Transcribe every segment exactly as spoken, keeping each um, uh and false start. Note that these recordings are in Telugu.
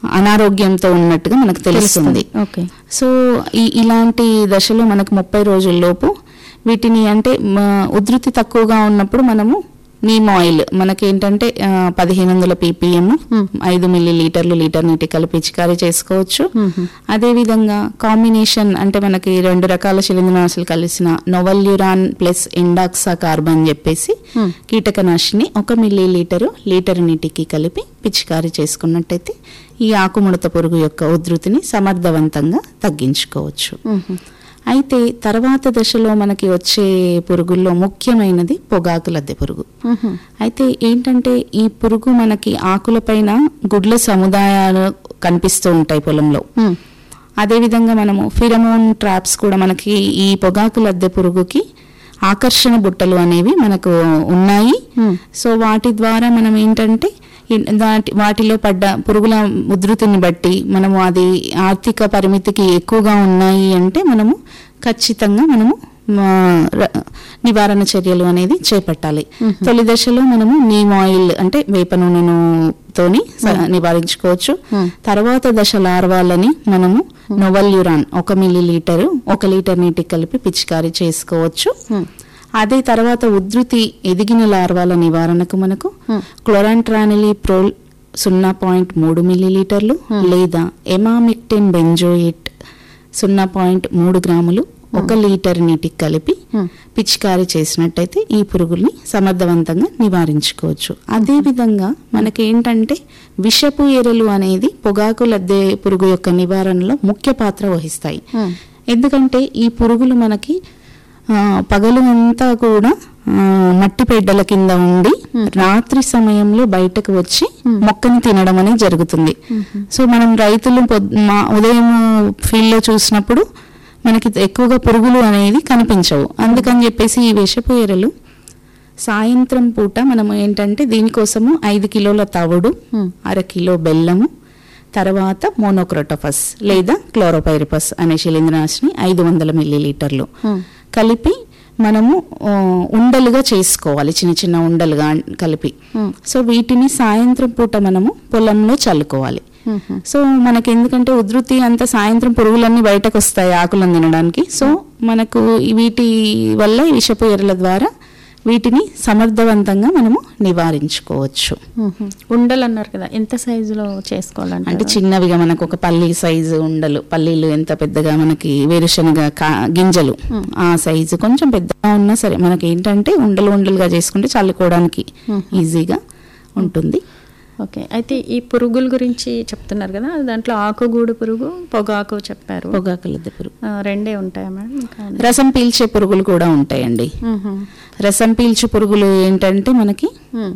అనారోగ్యంతో ఉన్నట్టుగా మనకు తెలుస్తుంది. ఓకే. సో ఈ ఇలాంటి దశలో మనకు ముప్పై రోజుల్లోపు వీటిని అంటే ఉధృతి తక్కువగా ఉన్నప్పుడు మనము నీమ్ ఆయిల్ మనకేంటంటే పదిహేను వందల పీపీఎం ఐదు మిల్లీ లీటర్లు లీటర్ నీటి కలిపి పిచికారీ చేసుకోవచ్చు. అదేవిధంగా కాంబినేషన్ అంటే మనకి రెండు రకాల శిలీంద్రనాశులు కలిసిన నోవల్యూరాన్ ప్లస్ ఇండాక్సా కార్బన్ చెప్పేసి కీటకనాశిని ఒక మిల్లీ లీటరు లీటర్ నీటికి కలిపి పిచికారీ చేసుకున్నట్టయితే ఈ ఆకుముడత పురుగు యొక్క ఉధృతిని సమర్థవంతంగా తగ్గించుకోవచ్చు. అయితే తర్వాత దశలో మనకి వచ్చే పురుగుల్లో ముఖ్యమైనది పొగాకు లద్దె పురుగు. అయితే ఏంటంటే ఈ పురుగు మనకి ఆకులపైన గుడ్ల సముదాయాలు కనిపిస్తూ ఉంటాయి పొలంలో. అదేవిధంగా మనము ఫిరమోన్ ట్రాప్స్ కూడా మనకి ఈ పొగాకు లద్దె పురుగుకి ఆకర్షణ బుట్టలు అనేవి మనకు ఉన్నాయి. సో వాటి ద్వారా మనం ఏంటంటే దాటి వాటిలో పడ్డ పురుగుల ఉధృతిని బట్టి మనము అది ఆర్థిక పరిమితికి ఎక్కువగా ఉన్నాయి అంటే మనము ఖచ్చితంగా మనము నివారణ చర్యలు అనేది చేపట్టాలి. తొలి దశలో మనము నీమ్ ఆయిల్ అంటే వేప నూనెతోని నివారించుకోవచ్చు. తర్వాత దశ లార్వాలని మనము నోవల్యూరాన్ ఒక మిల్లీ లీటరు ఒక లీటర్ నీటికి కలిపి పిచికారీ చేసుకోవచ్చు. అదే తర్వాత ఉధృతి ఎదిగిన లార్వాల నివారణకు మనకు క్లోరాంట్రానిలిప్రోల్ సున్నా పాయింట్ మూడు మిల్లీ లీటర్లు లేదా ఎమామిక్టిన్ బెంజోయిట్ సున్నా పాయింట్ మూడు గ్రాములు ఒక లీటర్ నీటికి కలిపి పిచికారీ చేసినట్టయితే ఈ పురుగుల్ని సమర్థవంతంగా నివారించుకోవచ్చు. అదేవిధంగా మనకేంటంటే విషపు ఎరలు అనేది పొగాకు లద్దె పురుగు యొక్క నివారణలో ముఖ్య పాత్ర వహిస్తాయి. ఎందుకంటే ఈ పురుగులు మనకి పగలు అంతా కూడా మట్టి పెడ్డల కింద ఉండి రాత్రి సమయంలో బయటకు వచ్చి మొక్కని తినడం అనేది జరుగుతుంది. సో మనం రైతులు ఉదయం ఫీల్డ్ లో చూసినప్పుడు మనకి ఎక్కువగా పురుగులు అనేది కనిపించవు. అందుకని చెప్పేసి ఈ విషపు ఎరలు సాయంత్రం పూట మనం ఏంటంటే దీనికోసము ఐదు కిలోల తవుడు, అర కిలో బెల్లము, తర్వాత మోనోక్రోటోఫస్ లేదా క్లోరోపైరిపస్ అనే శిలీంద్రనాశిని ఐదు వందల మిల్లీ లీటర్లు కలిపి మనము ఉండలుగా చేసుకోవాలి, చిన్న చిన్న ఉండలుగా కలిపి. సో వీటిని సాయంత్రం పూట మనము పొలంలో చల్లుకోవాలి. సో మనకి ఎందుకంటే ఉధృతి అంత సాయంత్రం పురుగులన్నీ బయటకు వస్తాయి ఆకులను తినడానికి. సో మనకు వీటి వల్ల ఈ విషపు ఎరల ద్వారా వీటిని సమర్థవంతంగా మనము నివారించుకోవచ్చు. ఉండలు అన్నారు కదా, ఎంత సైజులో చేసుకోవాలంటే? అంటే చిన్నవిగా మనకు ఒక పల్లి సైజు ఉండలు, పల్లీలు ఎంత పెద్దగా మనకి వేరుశనగ గింజలు ఆ సైజు కొంచెం పెద్దగా ఉన్నా సరే మనకి ఏంటంటే ఉండలు ఉండలుగా చేసుకుంటే చల్లుకోవడానికి ఈజీగా ఉంటుంది. ఓకే. అయితే ఈ పురుగుల గురించి చెప్తున్నారు కదా, దాంట్లో ఆకుగూడు పురుగు, పొగాకు చెప్పారు, పొగాకు లద్దె పురుగు రెండే ఉంటాయా మేడం? రసం పీల్చే పురుగులు కూడా ఉంటాయండి. రసం పీల్చే పురుగులు ఏంటంటే మనకి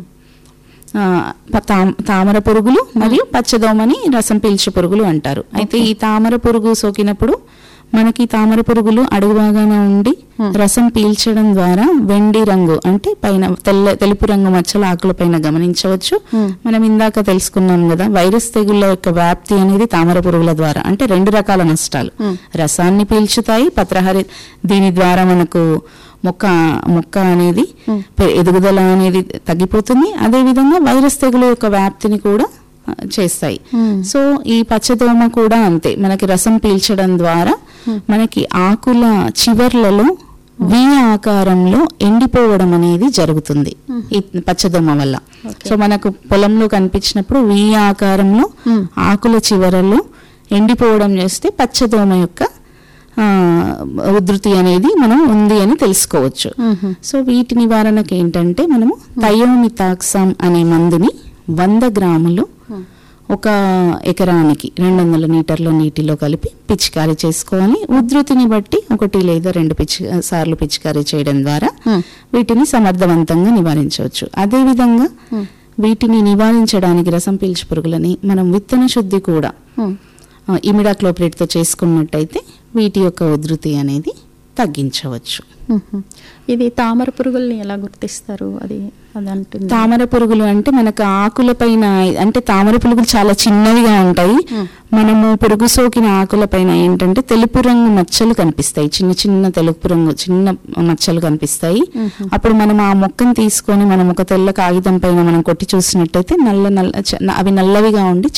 తామర పురుగులు మరియు పచ్చదోమని రసం పీల్చే పురుగులు అంటారు. అయితే ఈ తామర పురుగు సోకినప్పుడు మనకి తామర పురుగులు అడుగు భాగాన ఉండి రసం పీల్చడం ద్వారా వెండి రంగు అంటే పైన తెల్ల తెలుపు రంగు మచ్చలు ఆకుల పైన గమనించవచ్చు. మనం ఇందాక తెలుసుకున్నాం కదా, వైరస్ తెగుళ్ళ యొక్క వ్యాప్తి అనేది తామర పురుగుల ద్వారా. అంటే రెండు రకాల నష్టాలు, రసాన్ని పీల్చుతాయి, పత్రహరి దీని ద్వారా మనకు మొక్క మొక్క అనేది ఎదుగుదల అనేది తగ్గిపోతుంది. అదే విధంగా వైరస్ తెగుల యొక్క వ్యాప్తిని కూడా చేస్తాయి. సో ఈ పచ్చదోమ కూడా అంతే, మనకి రసం పీల్చడం ద్వారా మనకి ఆకుల చివర్లలో వి ఆకారంలో ఎండిపోవడం అనేది జరుగుతుంది ఈ పచ్చదోమ వల్ల. సో మనకు పొలంలో కనిపించినప్పుడు వి ఆకారంలో ఆకుల చివరలో ఎండిపోవడం చేస్తే పచ్చదోమ యొక్క ఉధృతి అనేది మనం ఉంది అని తెలుసుకోవచ్చు. సో వీటి నివారణకు ఏంటంటే మనము థయోమితాక్సామ్ అనే మందుని వంద గ్రాములు ఒక ఎకరానికి రెండు వందల లీటర్ల నీటిలో కలిపి పిచికారీ చేసుకోవాలి. ఉధృతిని బట్టి ఒకటి లేదా రెండు పిచి సార్లు పిచికారీ చేయడం ద్వారా వీటిని సమర్థవంతంగా నివారించవచ్చు. అదేవిధంగా వీటిని నివారించడానికి రసం పీల్చు పురుగులని మనం విత్తన శుద్ధి కూడా ఇమిడాక్లోప్రిడ్తో చేసుకున్నట్టయితే వీటి యొక్క ఉధృతి అనేది తగ్గించవచ్చు. ఇది తామర పురుగుల్ని ఎలా గుర్తిస్తారు? అది అదంటుంది. తామర పురుగులు అంటే మనకు ఆకుల పైన అంటే తామర పురుగులు చాలా చిన్నవిగా ఉంటాయి. మనము పురుగు సోకిన ఆకుల పైన ఏంటంటే తెలుపు రంగు మచ్చలు కనిపిస్తాయి, చిన్న చిన్న తెలుపు రంగు చిన్న మచ్చలు కనిపిస్తాయి. అప్పుడు మనం ఆ మొక్కను తీసుకొని మనం ఒక తెల్ల కాగితం పైన మనం కొట్టి చూసినట్టయితే నల్ల నల్ల అవి నల్లవిగా ఉండి